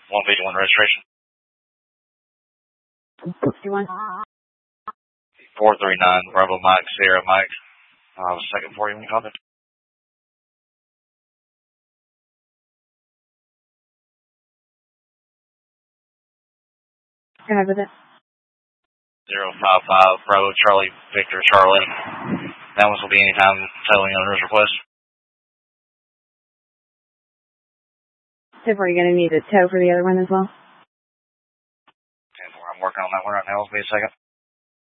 151 registration. 51. 439 Bravo Mike, Sierra Mike. I was second for you when you called it. Go ahead with it. 055 Bravo Charlie Victor Charlie. That one will be anytime towing owner's request. So are you going to need a tow for the other one as well? I'm working on that one right now. It'll be a second.